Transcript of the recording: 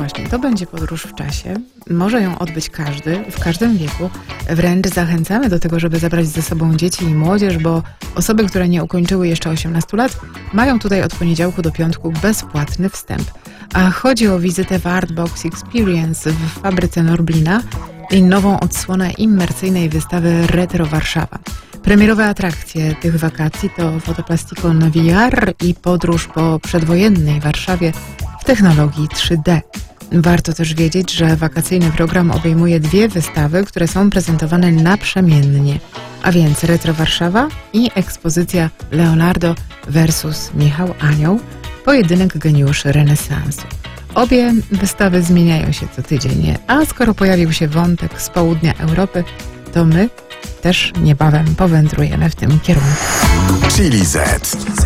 właśnie, to będzie podróż w czasie. Może ją odbyć każdy, w każdym wieku. Wręcz zachęcamy do tego, żeby zabrać ze sobą dzieci i młodzież, bo osoby, które nie ukończyły jeszcze 18 lat, mają tutaj od poniedziałku do piątku bezpłatny wstęp. A chodzi o wizytę w Artbox Experience w fabryce Norblina i nową odsłonę immersyjnej wystawy Retro Warszawa. Premierowe atrakcje tych wakacji to Fotoplastikon VR i podróż po przedwojennej Warszawie w technologii 3D. Warto też wiedzieć, że wakacyjny program obejmuje 2 wystawy, które są prezentowane naprzemiennie, a więc Retro Warszawa i ekspozycja Leonardo versus Michał Anioł, pojedynek geniuszy renesansu. Obie wystawy zmieniają się co tydzień, a skoro pojawił się wątek z południa Europy, to my też niebawem powędrujemy w tym kierunku. Chili Z.